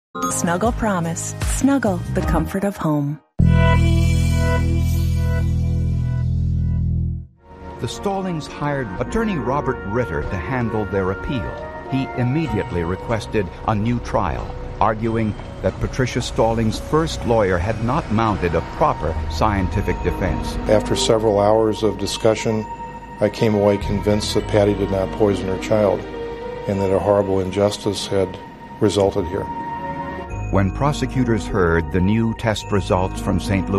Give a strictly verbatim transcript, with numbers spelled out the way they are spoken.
Snuggle Promise. Snuggle, the comfort of home. The Stallings hired attorney Robert Ritter to handle their appeal. He immediately requested a new trial, arguing that Patricia Stallings' first lawyer had not mounted a proper scientific defense. After several hours of discussion, I came away convinced that Patty did not poison her child and that a horrible injustice had resulted here. When prosecutors heard the new test results from Saint Louis